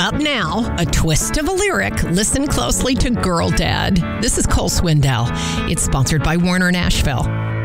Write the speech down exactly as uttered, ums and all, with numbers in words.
Up now, a twist of a lyric. Listen closely to Girl Dad. This is Cole Swindell. It's sponsored by Warner Nashville.